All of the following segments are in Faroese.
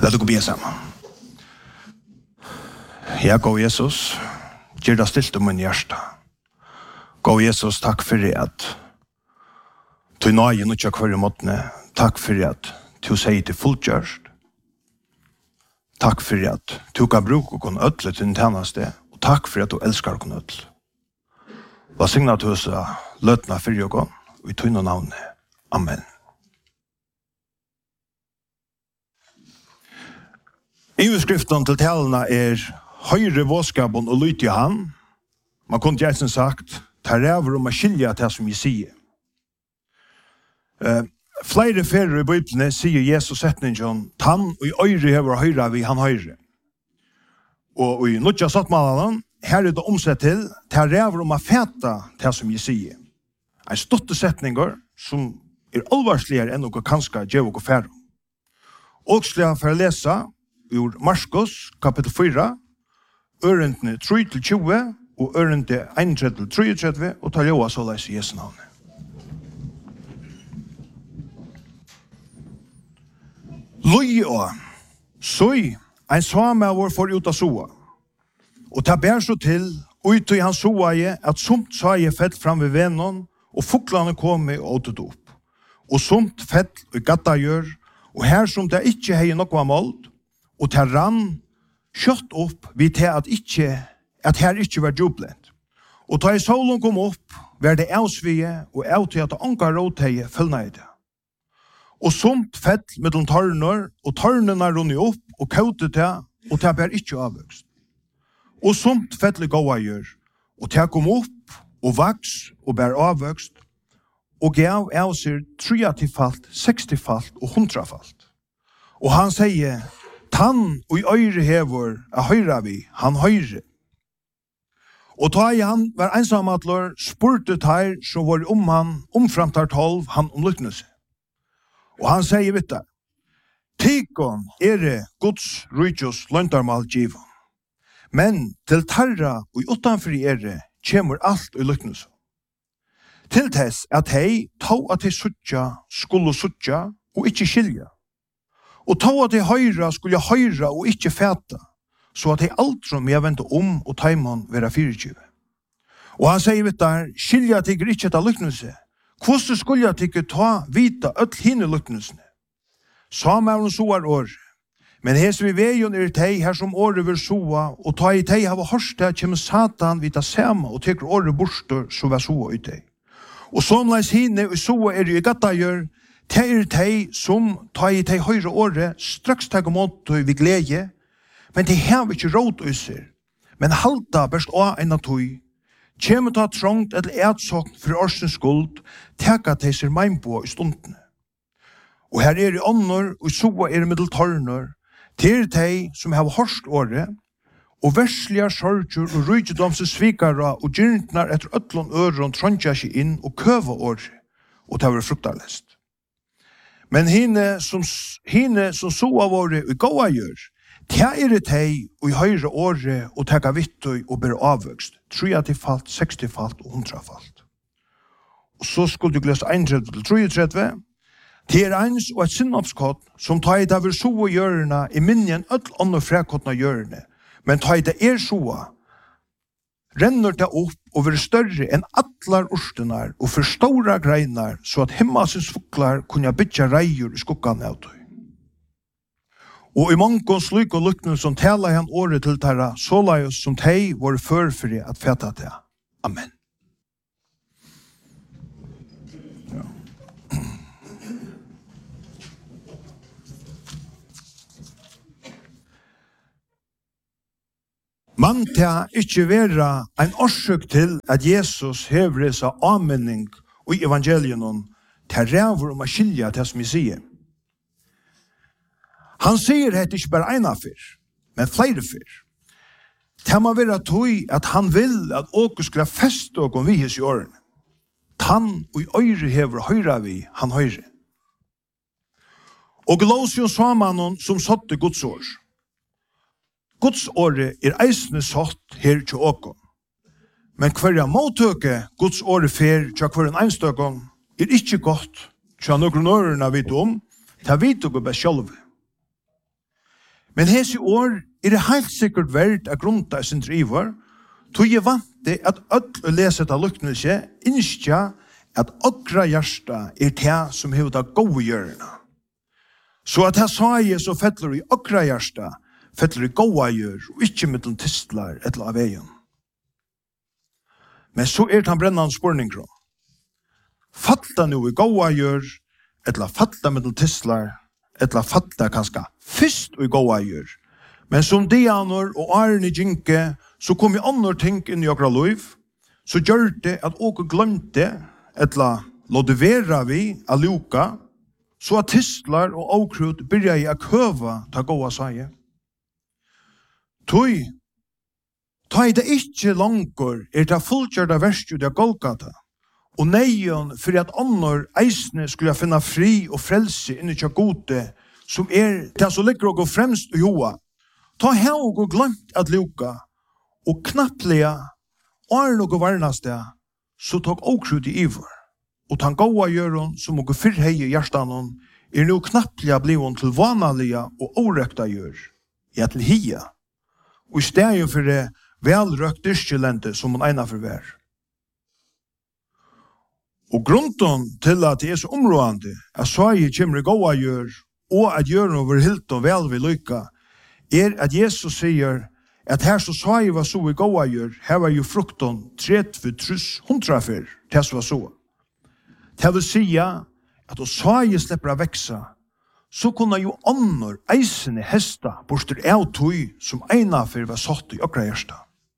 Lad oss be sammen. Ja, gå Jesus, gjør det stilt om min hjerte. Gå Jesus, takk for at du nøye nødja hver måtene. Takk for at du sier til fulltjørst. Takk for at du kan bruke og kunne ødle til din tjeneste. Og takk for at du elsker å kunne ødle. Hva signer til oss løtene for å gå, og i tøyne navnet. Amen. Utskriften til talene høyre våskapen og lyt i han. Man kunne gjerne sagt, ta ræver om å skilje til som jeg sier. Flere ferier i Bibelen sier Jesus setningen, tann og i øyre hever høyre vi han høyre. Og i nødja sattmalen, her det omsett til, ta ræver om å feta til som jeg sier. En stotte setninger som alvarsligere enn noe kanskje gjør og færre. Og skal jeg for å lese ur Marskos kapitel 4, ørendene 3-20 og ørendene 1-33 og tar jo så leis i Jesu navn. Løy og søy, en svame av vår for ut av soa. Og ta bær så til, ut i hans soaie, at somt saie fett fram ved vennen, og fuklene kom og åtet opp. Og somt fett og gatta gjør, og her som det ikke hei nok var målt, og ta rann kjøtt opp vid til at her ikke var jublent. Og ta i solen kom opp, var det avsvige, og av til at anka rådteie følna i det. Og somt fett mellom tørner, og tørnene rundt opp, og kautet det, og det bær ikke avvøkst. Og somt fettlig gåa gjør, og det kom opp, og vaks, og bær avvøkst, og gav av seg 30-falt, 60-falt og 100-falt. Og han sier, tann og i øyre hever høyre vi, han høyre. Og ta i han var ensamatler, spurte teir som var han, omframtar 12, han omlykkende seg. Og han sier vitt der, Tikon Guds rujtjos løntarmal givon. Men til tarra og utanfor kjemur alt og lykkende seg. Til tess at hei tog at hei suttja skulle suttja og ikkje skilja. Og tog at hei høyra skulle høyra og ikkje fæta, så at hei alt som jeg vente og taimon vera 24. Og han sier vitt der, skilja tigger ikkje ta lykkende seg. Hvordan skulle jeg ikke ta vita öll hine lykknesene? Samme er hun soar år. Men hes vi veien teg her som året vil soa, og ta i teg hava hørste, kjem Satan vita sama, og teker året borster, så var soa i teg. Og somleis hine og soa i gatta gjør, teg som ta i teg høyre året, straks teg om åttøy vi glede, men de har ikke råd øyser, men halta best å enn at tøy, kjemur ta trångt eller etsåkn for årsens skuld, teka til seg meinpå i stundene. Og her i ånder, og soa middeltørner, til de som har hørst året, og verslige sørger og rydgedomse svikara og gyrntnar etter øtlån øron tråndja seg inn og køva året, og det var fruktarlest. Men hine som soa våre og gåa gjør, ta teg og i høyre året og teka vittøy og ber avvøkst, 30-falt, 60-falt og 100-falt. Og så skulle du lese 1-33. Det eins og et sinnavskott som ta i det vil soa gjørende i minnen ødel ånd og frekottene gjørende, men ta i det soa, renner det opp og vil større enn atlar orstenar og for stora greinar, så at himmasens fuklar kunne bytja reier i skukkan av tøy. Og i mongkons lyk og lykkene som tala han året til tæra, så la oss som teg vår førfri at feta til. Amen. Ja. Man tar ikke være en årsøk til at Jesus hever seg anmenning og i evangelien til ræver om å skilja til som vi sier. Han sier det ikke bare ena fyr, men flere fyr. Det må være tog at han vil at åker skulle feste og vi hos i årene. Tann og i øyre hever høyre vi, han høyre. Og lås jo samanen som satte Guds år. Guds året eisende satt her til åker. Men hver måttøke Guds året fer til hver en einstøkken ikke godt til noen årene vidt om, til vidt og best sjølve. Men hese år det helt sikkert verdt av grunta i sin driver, tog jeg vant det at ødel å lese av lukknelse, innskja at okra hjärsta det som hever det gode hjørna. Så at her sa jeg så fettler i okra hjärsta, fettler i gode hjør, og ikke mittel tistlar etter av veien. Men så det han brennende spørninger. Fatta nu i gode hjør, etter fatta mittel tistlar, etter fatta kanskje først i gode hjør. Men som Dianor og Arne Jinke, så kom jeg andre ting inn i okra liv, så gjør det at åker glemte, etter låde vera vi av luka, så at tistlar og avkrut byrja i å køva ta gåa seg. Tøy, ta i det ikke langer det fullkjørda verst ut av Golgata, og neion for at annor eisne skulle finna fri og frelse inni tja gode, som det som ligger og fremst i hoa. Ta haug og glemt at luka, og knapplega, og noe varnaste, så tok avkrut i ivor. Og tan gåa gjøron som og fyrrhei i hjertanon nu knapplega blivon til vanalia og årekta gjør, til hia, og i stedet for det velrøkt dyrkjelente som man egnar for vær. Og grunden til at det så områdende, at Sverige kommer i gåa gjør, og at gjøren over hilt og vel vil lykka, at Jesus sier at her så Sverige var så i gåa gjør, her var jo frukten 30-100 fyr, til så var så. Det vil si at å Sverige slipper å veksa, så kunne jo annor eisene hesta borster av tøy som ena fyr var satt i okra hjärsta.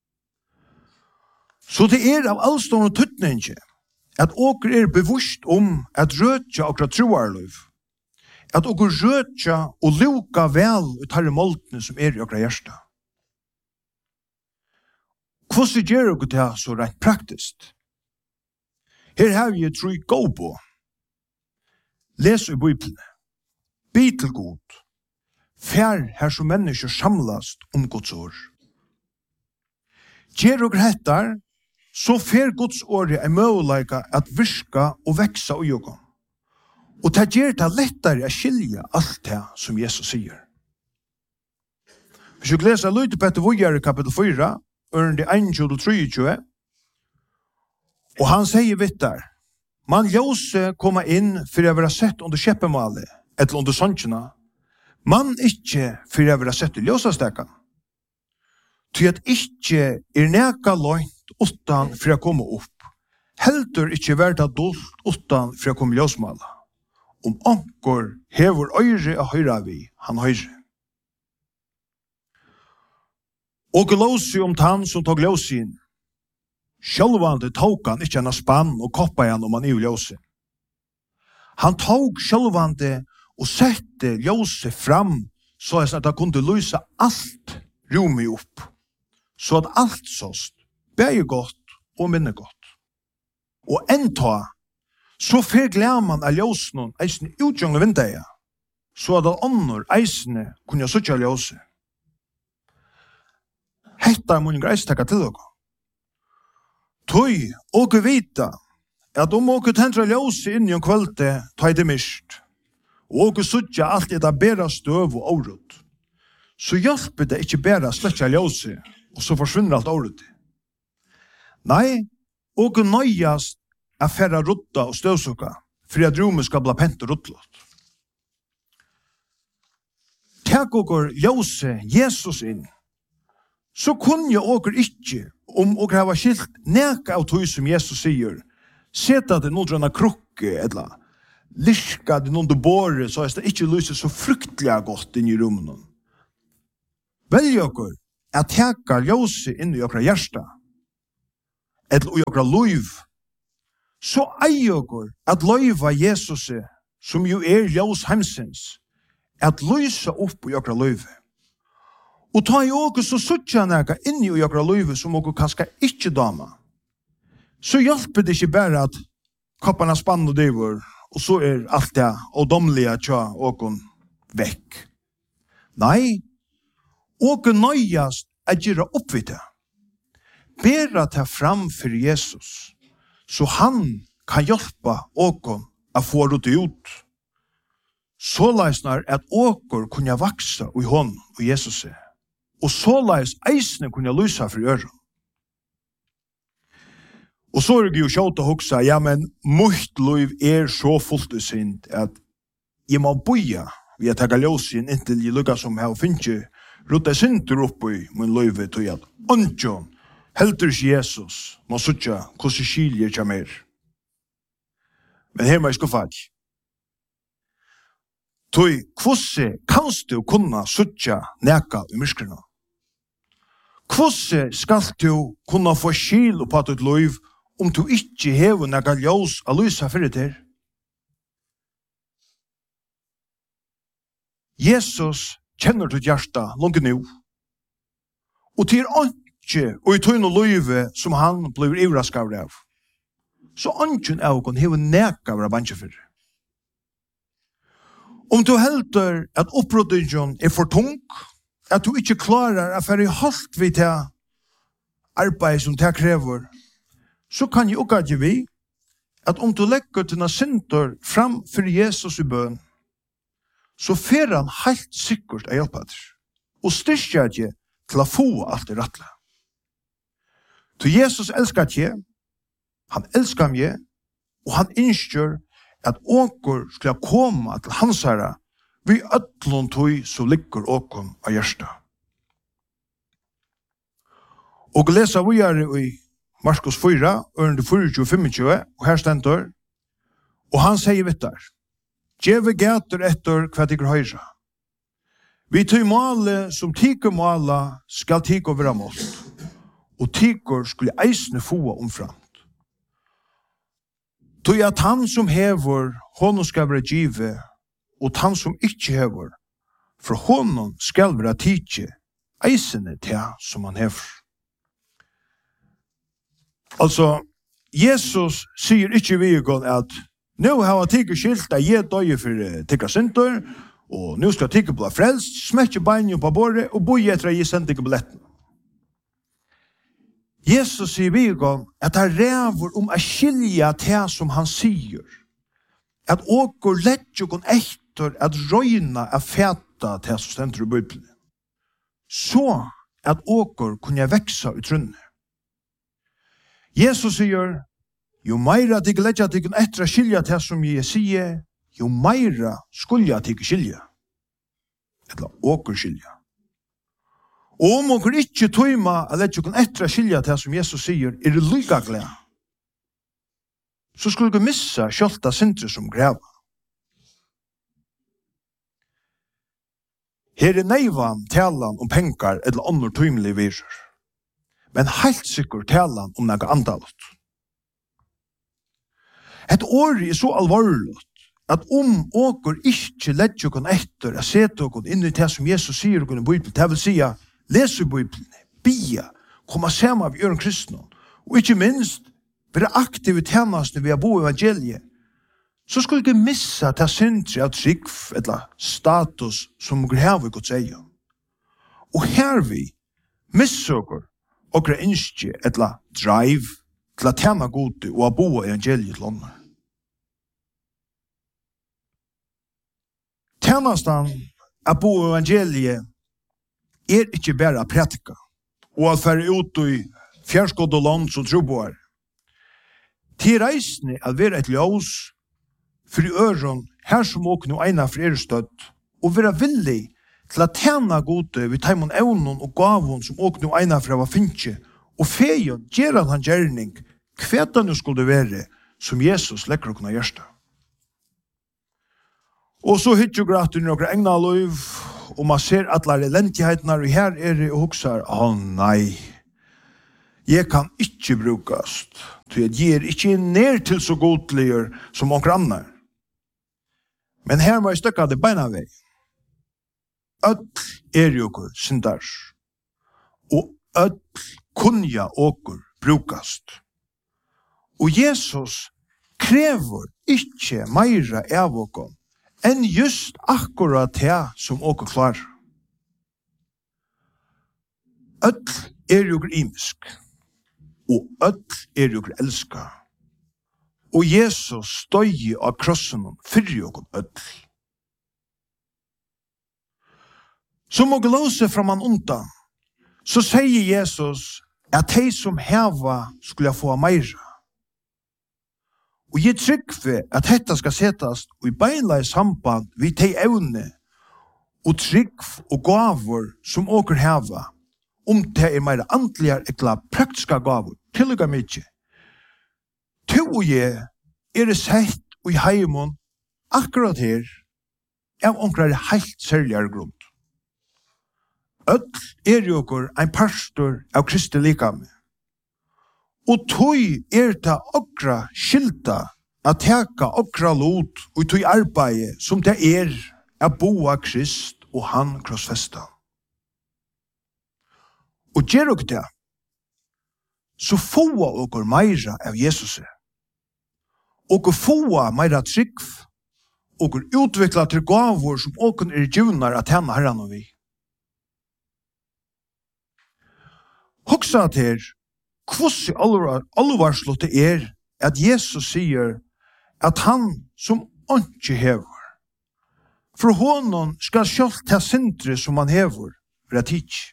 Så det av allstående tøtninge at åker bevisst at røtja okra troarløv, at åker røtja og luka vel ut herre måltene som i okra hjärsta. Hvordan gjør dere det så rent praktisk? Her har vi tro gå på. Les i Bibelen. Be til god. Fær her som mennesker samlast Guds år. Gjør dere hettar, så fær Guds året mulighet at virka og veksa og jobba. Og det gjør det lettere å skilje alt det som Jesus sier. Hvis vi leser Løyte Petter Vujere kapitel 4, ørende 1-23, og han sier vittar, man ljøse koma inn for å være sett under kjeppemalet, eller under sånnkjena, man ikke for å være sett i ljøsastekkan. Til at ikke neka løgnt utan for å komme opp, heldur ikke verda dult utan for å komme ljøsmala. Om anker hever øyre og høyra vi, han høyre. Og låsi tann som tog låsi inn. Sjølvande tok han ikke en spann og koppa igjen om han i ljóset. Han tok sjølvande og sette ljóset fram så at han kunne lyse alt rommet opp. Så at alt såst, begge godt og minne godt. Og enta, så fer glemman av ljósen eisne utgjøngle vindeia, så at annor eisne kunne suttja ljóset. Hetta mun greis takka til dere. Tøy, åke vita, at åke tendra ljósi inn i kvölde, ta det mist, og åke suttja alt det bera støv og årut, så hjelper det ikke bera slekja ljósi, og så forsvinner alt årut. Nei, åke nøyast er færra rutta og støvsuka, for at rommet skal bli pent og ruttlott. Takk åker ljósi Jesus inn, så kunne åker ikke, åker hava skilt neka av tog som Jesus sier, seta det noen drønna krukke, eller lirka det noen du båre, så det ikke lyser så fruktelig godt inn i rommet. Velg åker at teka ljósi inn i åkra hjärsta, eller i åkra liv, så ei åker at løyva Jesus, som jo ljós heimsins, at lysa opp i åkra liv. Og ta i åker så suttja neka inn i åkra livet som åker kanskje ikke dama. Så hjelper det ikke bare at kopparna spann og driver, og så alt det ådomlige tja åker vekk. Nei, åker nøyast er gjøre oppvite. Bera ta fram for Jesus, så han kan hjelpe åker å få det ut. så leisnar at åker kunne vaksa i hånd og Jesus er. Og så leis eisne kunne lysa for øren. Og så er det jo kjøtt å huksa, ja, men mitt liv er så fullt i synd at jeg må boja vi at taka ljósin inntil jeg lukka som her og finnje rutta synder opp i min liv til at ondjon heldur ikke Jesus må sutja hvordan skiljer kja mer. Men her må jeg skuffa ikke. Tui, hvordan kanst du kunna sutja neka i myrskrena? Hvordan skal du kunna få skil på ditt liv om du ikke hever neka ljós a lysa fyrir til? Jesus kjenner ditt hjärsta langt nu. Og til ikke, og i tøyne løyve som han blir ivraskavd av. Så ønsken av å hever neka av banche fyrir. Om du heldur at opprådingen er for tung, at du ikke klarar at være halt vid til arbeid som det krever, så kan jeg også ikke vi at om du legger dine synder fram for Jesus i bøn, så fer han helt sikkert å hjelpe deg, og styrker deg til å få alt det rettle. Så Jesus elsker deg, han elsker meg, og han innskjør at åker skulle komme til hans herre, vi ødlån tog så ligger åken av hjertet. Og leser vi i Markus 4, ørende 24-25, og her stender, og han sier vitt der, «Gjeve gater etter hva tykker høyre. Vi tog male som tykker male skal tykker være målt, og tykker skulle eisne få omframt. Tog at han som hever, honom skal være givet, og han som ikke hever, for honom skal være tidje, eisene til som han hever. Altså, Jesus sier ikke vi at nå har jeg tikket skilt at jeg døye for tikket synder, og nå skal tikket bli frelst, smekke beinen på bordet, og bo etter at jeg sender tikket billetten. Jesus sier vi at han ræver om å skilja til som han sier, at åker lett jo kun etter at røyna er feta til som stender i Bibelen. Så at åker kunne veksa i trunnet. Jesus sier, jo meira tig letja tig etter skilja til som jeg sier, jo meira skulle tig skilja. Eller åker skilja. Og om åker ikke tøyma a letja etter skilja til som Jesus sier, er det lykka glede. Så skulle du missa kjolta sindre som greva. Her er neivan talan om pengar eller andre tøymelig viser. Men helt sikkert talan om nega andalut. Et år er så alvorlig at om åker ikke letja kon etter å sete okon inn i det som Jesus sier okon i Bibelen, det vil sige, lese Bibelen, bia, komma sammen av gjøren kristne, og ikke minst, være aktive tjenestene ved å bo i evangeliet, så skulle ikke missa til syndre av trygg eller status som grev i Guds eie. Og her vi missøker okra innskje eller drive til å tjene gode og å bo i evangeliet til ånden. Tjenestan å bo i evangeliet er ikke bare å prætika og å fære ut i fjærskådd og land som troboer. Til reisende å være et ljøs for i øren her som åker noe ena for støtt og være villig til å tjene gode ved teimon evnen og gavon som åker noe ena for å finne og feien gjør han gjerning hva nu skulle det være som Jesus lekker å kunne gjøre. Og så hittar jo gratt under noen egna liv, og man ser at alle elendighetene, og her er det og husker, nei, jeg kan ikke brukast, til jeg gir ikke ned til så godliger som noen andre. Men her må jeg støkke det beina vei. Ødl er jo syndars, og ødl kunja åker brukast. Og Jesus krever ikke meira av åker enn just akkurat det som åker klar. Ødl er jo imisk, og ødl er jo elska. Og Jesus støy av krossen fyrir åker ødl. Som må glåse fra man undan, så sier Jesus at de som heva skulle få meira. Og jeg tryggve at dette skal setas og i beila i samband vid de evne og tryggv og gaver som åker heva, det er meira andligar ekla praktiska gaver, tillega mykje. Tu og jeg er sett og i heimon akkurat her av omkrar heilt særligare grunn. Öll er jo okkur ein pastor av Kristi likame. Og tøy er ta okra skilta at teka okra lot og tøy arbeid som det er at boa Krist og han krossfesta. Og gjer okkur det, så få okkur meira av Jesus. Okkur få meira tryggv, okkur utvikla til gavur som okkur er givnar at henne herran og vi. Hoksa at her, kvossi alvarslått det er at Jesus sier at han som ikke hever, for honom skal sjølv ta sindre som han hever, vera tidsk.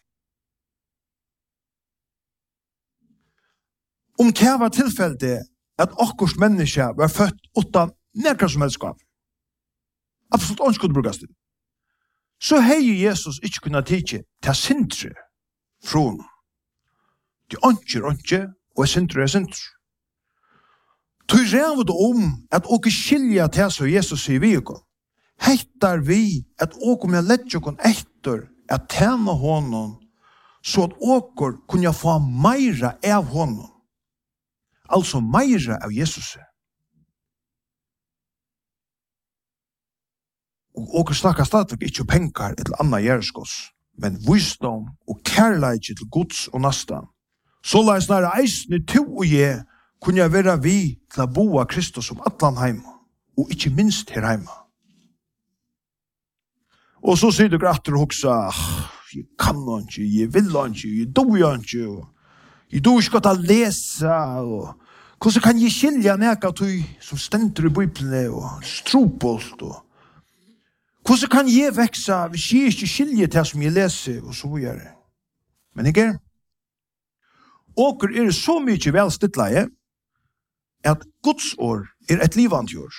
Det var tilfellet at okkurs menneske var født utan nekra som helst gav. Absolutt ønsket brukast det. Så hei Jesus ikke kunna tidsk ta sindre fra honom. De ønsker, og sindre. Tøy rævud at åker skilja til så Jesus sier vi okkur. Hettar vi at åker med lett okkur etter at tjene honom, så at åker kunne få meira av honom. Altså meira av Jesus. Og åker snakkar stadig ikke penger eller anna gjerskos, men visdom og kærleik til Guds og nastan. Så la jeg snarere eisne to og jeg kunne være vi til å boa Kristus som atlan heima, og ikke minst her heima. Og så sier du gratter og hoksa, jeg kan ikke, jeg vil ikke, jeg doer ikke, jeg doer ikke godt å lese, og hvordan kan jeg skilja neka tog som stender i Bibelen og stropolt, og hvordan kan jeg veksa hvis jeg ikke skiljer til som jeg leser, og så gjør det. Men ikke? Åker er så mykje velstittleie at Guds år er et livant jord.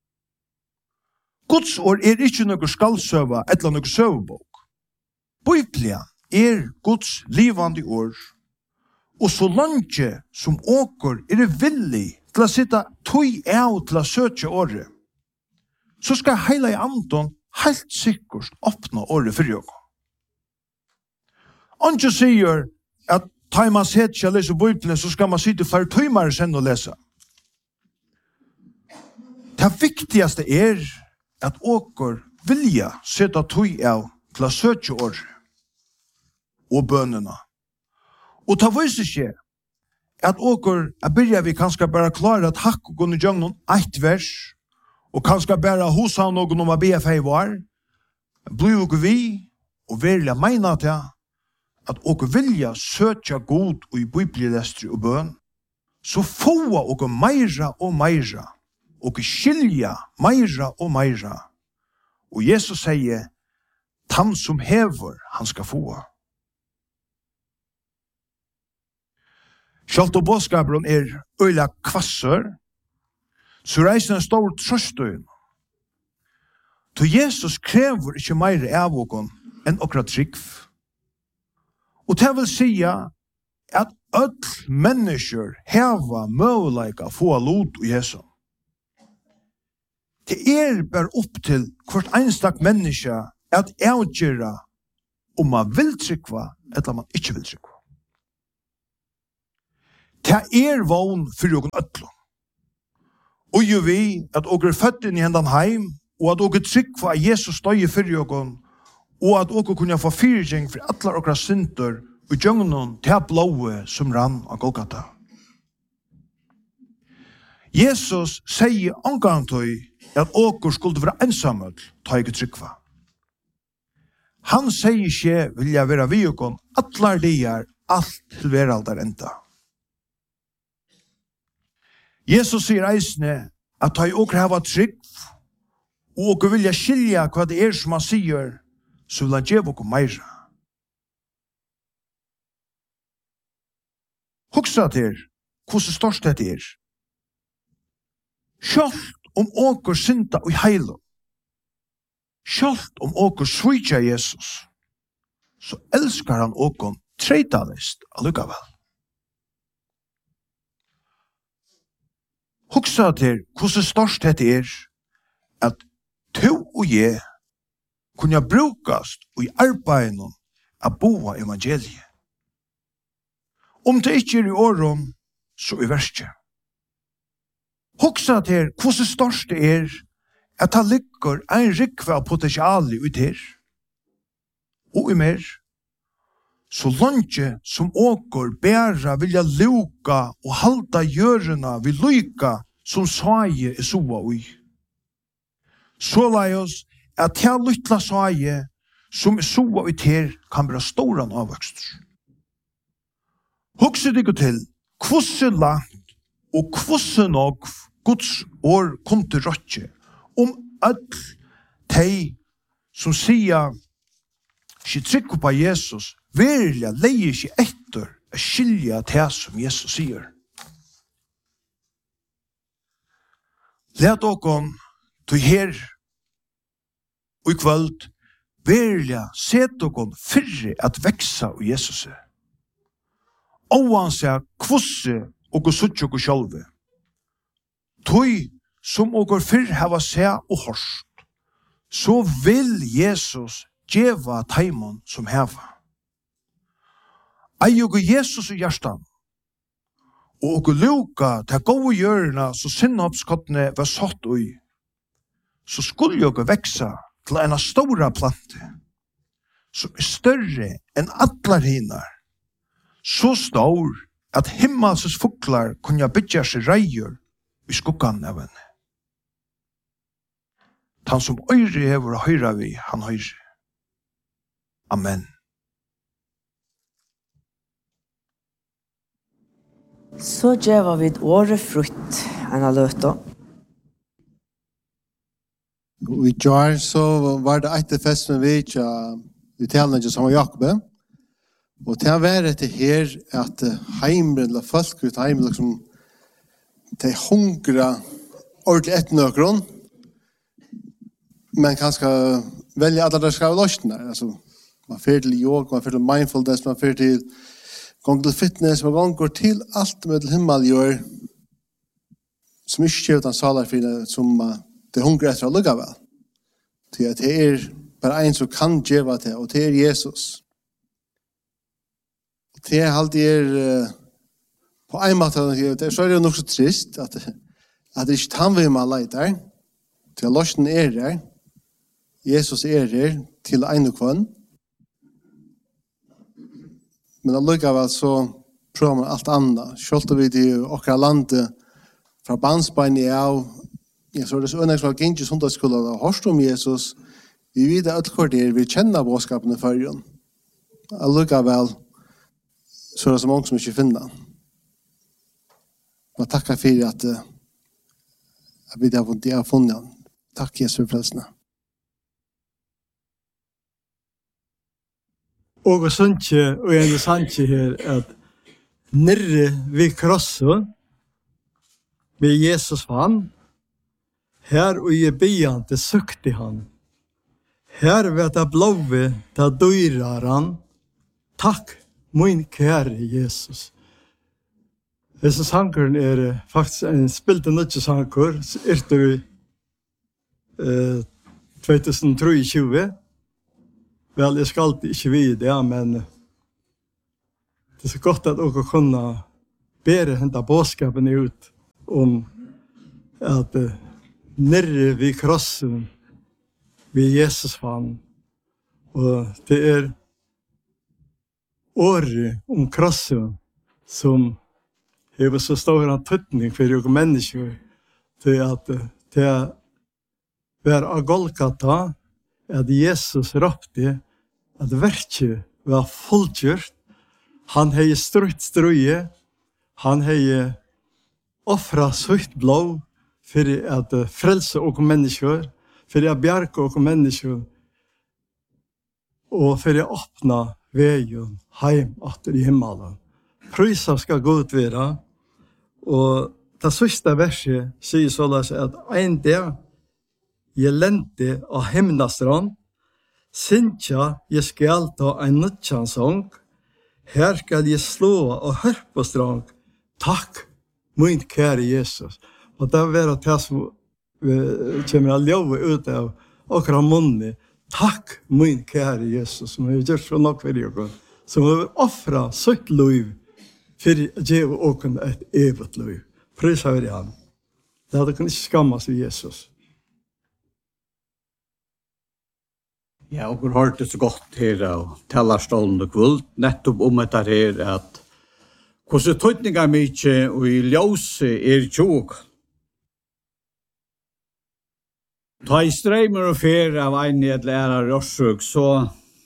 Guds år er ikke noe skallsøva eller noe søvebok. Bibelen er Guds livande år, og så langt som åker er villig til å sitte tøy av til å søke året, så skal heile i anton helt sikkert åpne året for åker. Anke sier at tar man sett til å lese Bibelen, så skal man sitte flere timer sen og lese. Det viktigaste er at åker vilja sette tøy av til å søke året og bønene. Og det viser ikke at åker begynner vi kanskje bare klare at hakk og kunne gjøre noen ett vers, og kanskje bare hos han noen om å be for var, blir jo vi, og virkelig mener til at åker vilja søtja god og i bibelestri og bøn, så få åker meira og meira, åker skilja meira og meira. Og Jesus sier, han som hever, han skal få. Sjalt og bådskaperen er øyla kvasser, så reiser en stor trøstøyen. Så Jesus krever ikke meira av åken enn okra trygg. Og det vil si at öll mennesker heva møguleika få lot og Jesus. Det er bare opp til hvert einstak menneske at avgjøre om man vil trykva eller man ikke vil trykva. Det er vogn for åken öll. Og jo vi at åker er født inn i hendan heim, og at åker trykva at Jesus støyer for åken, og at åker kunne få fyrgjeng for alle åkra synder og djøgnen til blåe som rann av Golgata. Jesus sier angantøy at åker skulle være ensamhet, ta ikke trykva. Han sier ikke vilja være vi åken, atlar liar, alt til veraldar enda. Jesus sier eisne at ta åker hava trygg, og åker vilja skilja hva det er som han sier, så vil han gjøre oss meira. Hugsa til hvordan størst det er. Sjalt om åker synda og heilo. Sjalt om åker svitja Jesus, så elskar han åker treitalist allukavel. Hugsa til hvordan størst det er at du og jeg kunne brukast i arbeiden av boa evangeliet. Om det ikke er i åren, så i verste. Hugsa til hvordan størst det er at det ligger en rikve av potensial ut her, og i mer, så langt som åker bæra vilja luka og halda gjørena vi luka som saie er soa ui. Så lai oss at ta lytla saie som er soa ut her kan bli storan avvokst. Hugsa dykku til hvordan langt og hvordan nok Guds år kom til røtje all tei som sier ikke trykker på Jesus verilig leier ikke etter å skilja det som Jesus sier. Let okon til her og i kvöld verilig set okon fyrre at veksa og Jesus. Oansett hvordan og sutt og sjálve. Tøy som okor fyrr hava seg og hørst, så vil Jesus djeva taimon som heva. Ei okor Jesus i hjertan, og okor luka til gode hjørna så sinnhoppskottene var satt ui, så skulle okor veksa til en stora plante, som er større enn atlar hinar, så stor at himmelses fuglar kunne bytja seg reier i skuggan av henne. Han som øyre hever og høyre vi, han høyre. Amen. Så gjør vi året frukt enn av løtta. I jar så var det etter fest med vi i talene som var Jakob. Og til å være etter her at heimen eller folk ut heimen liksom de hungrer ordentlig etter noen, men kanskje velge at det skal være løsene. Altså, man fører til yoga, man fører til mindfulness, man fører til gang til fitness, man går til alt med til himmel gjør, som ikke gjør den salerfine som det hungrer etter å lukke vel. Til at det er bare en som kan gjøre det, og det er Jesus. Det er alltid på en måte, så er det jo nok så trist at det ikke han vil med alle der, til at løsene er der, Jesus er der til en og kvann. Men allikevel så prøver man alt annet. Selv om vi til okra landet fra bandsbeinet av, så er det så ønnes som har gynnt i sundagsskolen og hørst om Jesus. Vi vet at alt vi kjenner bådskapene for jorden. Allikevel så er det så mange som ikke finner. Men takk for at vi har funnet han. Takk Jesus for frelsene. Og sånne, og en sannsje her, at nere ved krosset, med Jesus vann, her og i byen til søkte han. Her vet jeg blåve, til døyrer han. Takk, min kære Jesus. Disse sangeren er faktisk en spilte nødje sanger, etter 2023. Vel, jeg skal ikke vide det, men det er så godt at dere kunne bedre hente bådskapen ut om at nere ved krossen ved Jesus vann. Og det er året om krossen som har så stor tøtning for dere mennesker til at det er av Golgata at Jesus råpte at verket var fullgjort. Han hei strutt strøye, han hei offra sitt blå for at frelse og mennesker, for at bjerke og mennesker. og for å åpne veien heim atter i himmelen. Prisa skal godt være, og det siste verset sier således at en dag jeg lente av himnastrand, Sintja, jeg skal ta en nødtjansong, her skal jeg slå og høre på strang, takk, min kære Jesus. Og det var det som kommer å leve ut av akkurat munnen. Takk, min kære Jesus, som har gjort så nok for dere, som har offret sitt liv for å gi dere et evigt liv. Pris høyre han. Det hadde kan ikke skammes i Jesus. Ja, og har hørt det så godt her av talerstolen og kvult, nettopp dette her, at hvordan tøytninger mye og i ljøse tjog. Ta i streimer og fer av en lærer Rorsøk, så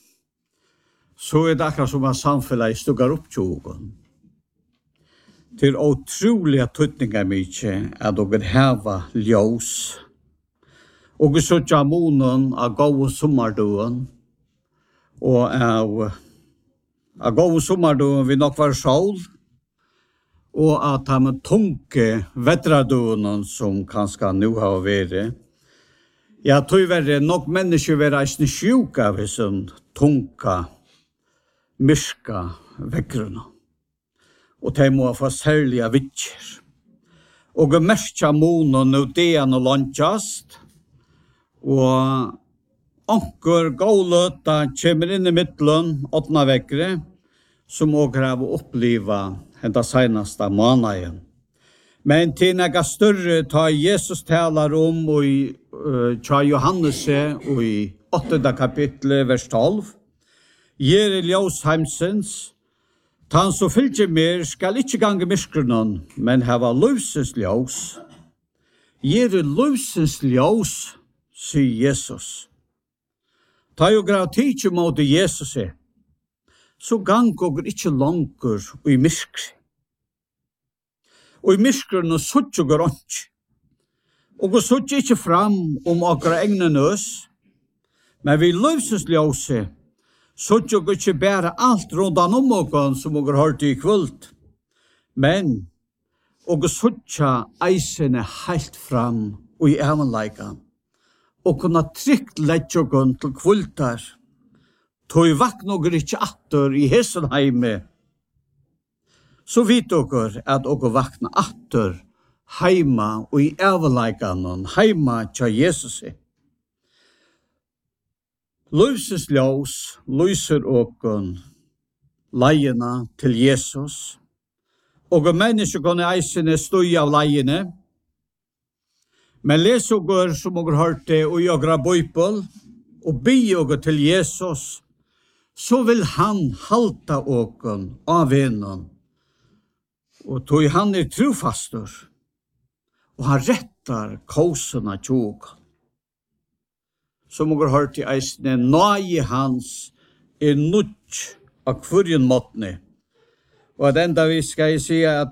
det akkurat som at samfunnet stugger opp tjogen. Det utrolige tøytninger mye at dere heva ljøs. Og vi søtter månen av gode sommerduen, og av gode sommerduen vil nok være sol, og at han med tunge vettraduen som kanskje nå har vært. Jeg tror det nok mennesker vil reisende sjuk av sånn tunga, myrka vekkrene. Og de må få særlige vittjer. Og vi merker månen og det og landkjast, og anker gåløta kommer inn i midtelen, 8 vekkere, som også har opplevd den seneste måneden. Men til noe større tar Jesus taler om i Johannes i 8. kapittel, vers 12. Gjør ljøs heimsens, han som fylger mer skal ikke gange myskronen, men hava løsens ljøs. Gjør løsens ljøs, sier Jesus. Ta jo grav tidsi mot Jesus så gang og ikke langer og i myskri. Og i myskren og sutt og grønt. Og vi sutt ikke fram akkurat egne nøs, men vi løses ljøse, sutt og ikke bære alt rundt om oss som vi har hørt i kvult. Men, og vi sutt eisene helt fram og i evenleikan. Og kunne trygt lette oss til kvultar. Tog vakna og ikke atter i Hesenheime. Så vet dere at dere vakna atter heima og i evenleikanen, heima til Jesus. Løses ljøs, løser dere leiene til Jesus. Og mennesker kunne eisene støy av leiene. Men les dere som dere hørte og gjør bøypel, og be dere til Jesus, så vil han halta dere av vennen. Og tog han trofastor, og han rettar kåsene tjog. Som dere hørte i eisene, nøye hans nødt av kvarjen måttene. Og at enda vi skal si at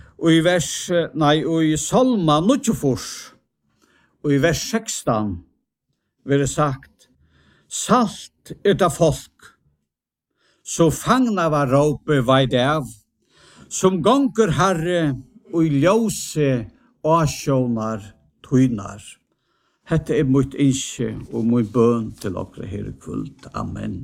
i Salma 94, og i vers 16 vil det sagt, salt det folk, så fangna var råpe veid av, som gonger herre og i ljøse asjonar tøynar. Hette mitt innskje og min bøn til dere her i kvult. Amen.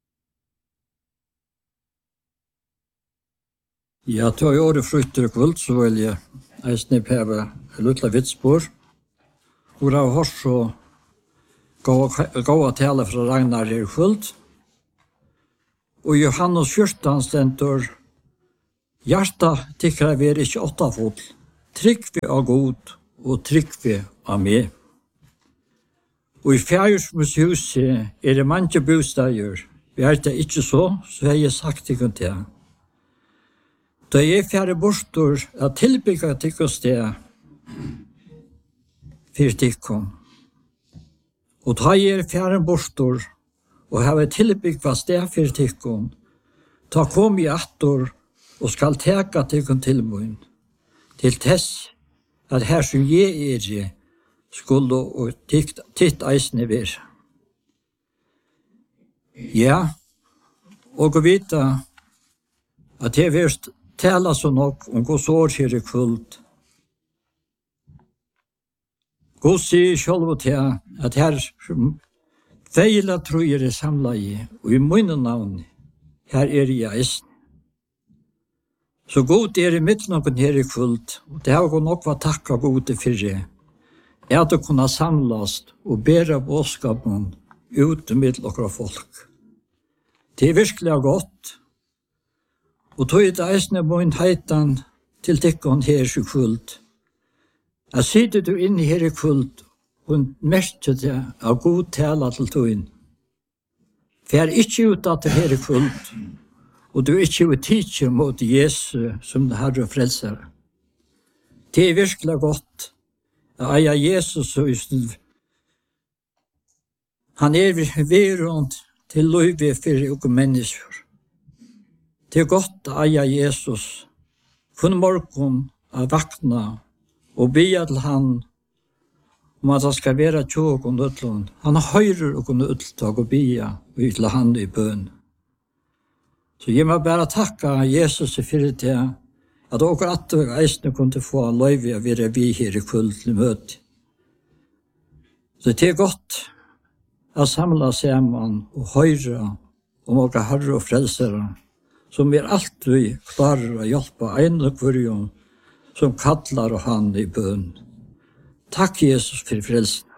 Ja, til å gjøre frutter i kvult, så vil jeg snipp her en lille vitsbord. Og det har så gått tale fra Ragnar her fullt. Og Johannes 14 stender, hjerta tykker vi ikke 8 fot, trygg vi av god og trygg vi av meg. Og i Fjærsmushuset det mange bostader. Vi det ikke så har jeg sagt til kun til. Da jeg fjerde borster at tilbygget til oss det, fyrir tikkum. Og ta fjæren borster, og hava tilbyggva sted fyrir tikkum. Ta kom i attor, og skal teka tikkum til mun. Til tess, at her som jeg skulle og titt eisne vir. Ja, og å vite at jeg vil tale så nok om hos år her i kvult. God sier selv til at her feila tror jeg samlet i, og i mine navn, her jeg eisen. Så god i midtnokken her i kvult, og det har gått nok vært takka gode for det, at å kunne samlast og bære bådskapen ut med dere folk. Det virkelig godt, og tog det eisne munnheitan til tikkene her i kvult. Jeg sitter du inne her i kvult, og merker det av god tale til togjen. For ikke ut at det her i kvult, og du ikke vil tidsje mot Jesus som det Herre og frelser. Det virkelig godt. Ja, Jesus han virrund til løyve for oss mennesker. Det godt ja, Jesus kun morgen av vakna og be til han om at han skal være tjog og nødlån. Han høyrer og nødlån og be til han i bøn. Så jeg må bare takke Jesus for det, at dere at eisene kunne få løyve å være vi her i kveld til møte. Så det godt å samle sammen og høre om dere herre og frelsere, som alltid klarer å hjelpe en og hver som kallar han i bøn. Takk Jesus for frelsen.